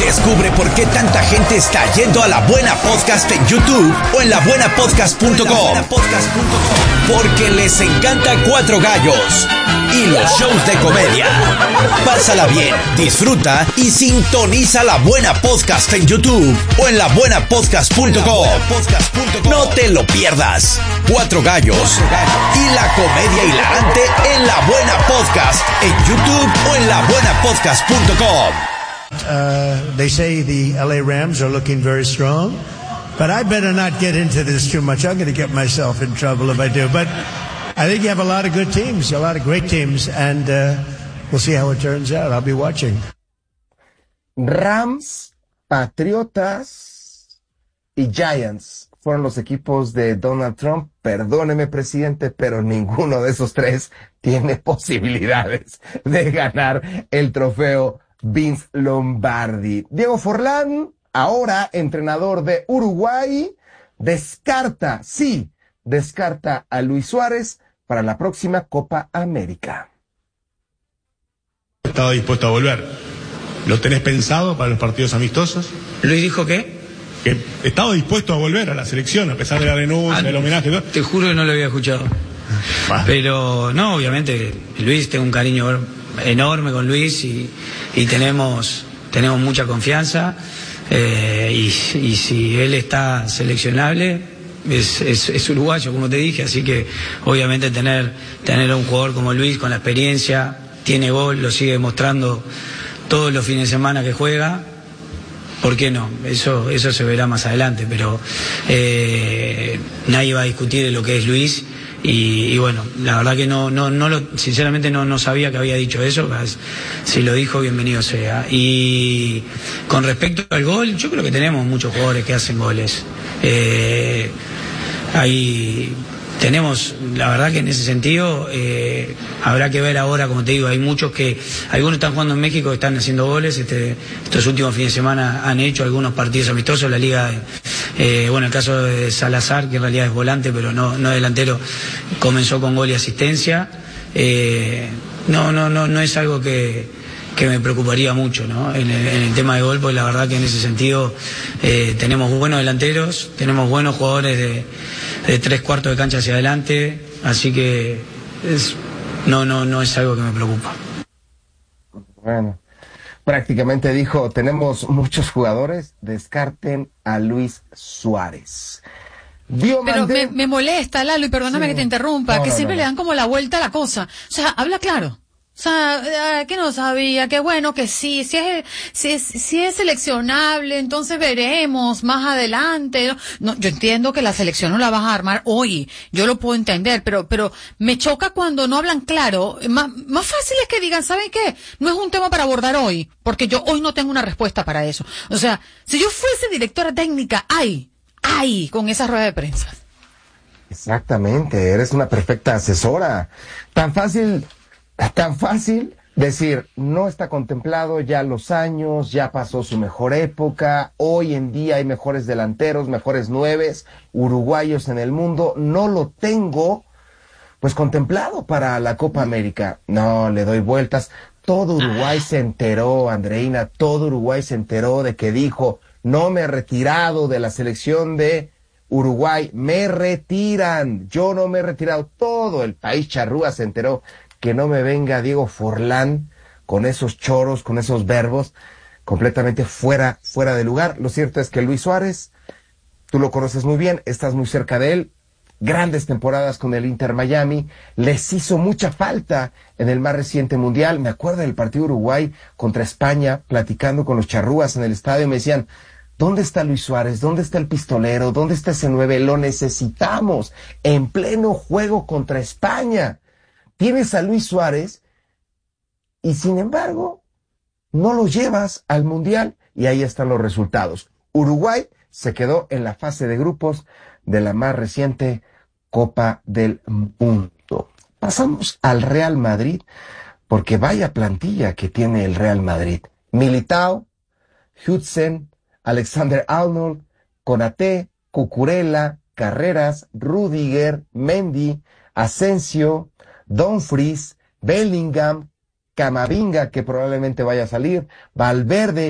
Descubre por qué tanta gente está yendo a La Buena Podcast en YouTube o en labuenapodcast.com. Porque les encanta Cuatro Gallos y los shows de comedia. Pásala bien, disfruta y sintoniza La Buena Podcast en YouTube o en labuenapodcast.com. No te lo pierdas. Cuatro Gallos y la comedia hilarante en La Buena Podcast en YouTube o en labuenapodcast.com. They say the LA Rams are looking very strong, but I better not get into this too much. I'm going to get myself in trouble if I do. But I think you have a lot of good teams, a lot of great teams, and we'll see how it turns out. I'll be watching. Rams, Patriotas y Giants fueron los equipos de Donald Trump. Perdóneme, presidente, pero ninguno de esos tres tiene posibilidades de ganar el trofeo Vince Lombardi. Diego Forlán, ahora entrenador de Uruguay, descarta a Luis Suárez para la próxima Copa América. Estaba dispuesto a volver. ¿Lo tenés pensado para los partidos amistosos? ¿Luis dijo qué? Que estaba dispuesto a volver a la selección, a pesar de la renuncia, del homenaje. Te juro que no lo había escuchado. Pero no, obviamente, Luis, tengo un cariño enorme con Luis y tenemos mucha confianza. Y si él está seleccionable, es uruguayo, como te dije, así que obviamente tener a un jugador como Luis con la experiencia, tiene gol, lo sigue demostrando todos los fines de semana que juega. ¿Por qué no? Eso se verá más adelante, pero nadie va a discutir de lo que es Luis y bueno, la verdad que sinceramente no sabía que había dicho eso. Si lo dijo, bienvenido sea. Y con respecto al gol, yo creo que tenemos muchos jugadores que hacen goles. Ahí tenemos, la verdad que en ese sentido habrá que ver ahora, como te digo, hay muchos algunos están jugando en México, están haciendo goles, estos últimos fines de semana han hecho algunos partidos amistosos, la liga, bueno, el caso de Salazar, que en realidad es volante, pero no delantero, comenzó con gol y asistencia. No es algo que me preocuparía mucho, ¿no? En el tema de gol, pues la verdad que en ese sentido tenemos buenos delanteros, tenemos buenos jugadores de 3/4 de cancha hacia adelante, así que no es algo que me preocupa. Bueno, prácticamente dijo, tenemos muchos jugadores, descarten a Luis Suárez. Pero me molesta, Lalo, y perdóname que te interrumpa, que siempre le dan como la vuelta a la cosa. O sea, habla claro. O sea, que no sabía, que bueno, que si es seleccionable, entonces veremos más adelante. No, yo entiendo que la selección no la vas a armar hoy, yo lo puedo entender, pero me choca cuando no hablan claro. Más fácil es que digan, ¿saben qué? No es un tema para abordar hoy, porque yo hoy no tengo una respuesta para eso. O sea, si yo fuese directora técnica, con esa rueda de prensa. Exactamente, eres una perfecta asesora. Tan fácil decir, no está contemplado ya los años, ya pasó su mejor época, hoy en día hay mejores delanteros, mejores nueves, uruguayos en el mundo, no lo tengo pues contemplado para la Copa América. No, le doy vueltas. Todo Uruguay se enteró, Andreina, todo Uruguay se enteró de que dijo, no me he retirado de la selección de Uruguay, me retiran, yo no me he retirado, todo el país charrúa se enteró. Que no me venga Diego Forlán con esos choros, con esos verbos, completamente fuera de lugar. Lo cierto es que Luis Suárez, tú lo conoces muy bien, estás muy cerca de él, grandes temporadas con el Inter Miami, les hizo mucha falta en el más reciente mundial. Me acuerdo del partido Uruguay contra España, platicando con los charrúas en el estadio, me decían, ¿dónde está Luis Suárez? ¿Dónde está el pistolero? ¿Dónde está ese 9? Lo necesitamos en pleno juego contra España. Tienes a Luis Suárez y sin embargo no lo llevas al Mundial y ahí están los resultados. Uruguay se quedó en la fase de grupos de la más reciente Copa del Mundo. Pasamos al Real Madrid porque vaya plantilla que tiene el Real Madrid. Militao, Hudson, Alexander-Arnold, Konaté, Cucurella, Carreras, Rudiger, Mendy, Asensio, Dumfries, Bellingham, Camavinga, que probablemente vaya a salir, Valverde,